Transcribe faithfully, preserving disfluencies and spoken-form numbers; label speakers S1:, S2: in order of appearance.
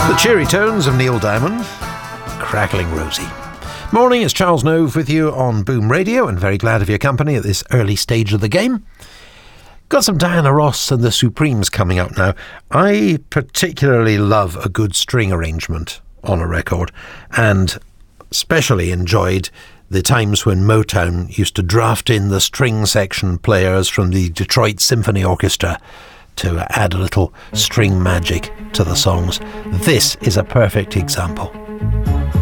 S1: The cheery tones of Neil Diamond, Crackling Rosie. Morning, it's Charles Nove with you on Boom Radio, and very glad of your company at this early stage of the game. Got some Diana Ross and the Supremes coming up now. I particularly love a good string arrangement on a record, and especially enjoyed the times when Motown used to draft in the string section players from the Detroit Symphony Orchestra to add a little string magic to the songs. This is a perfect example.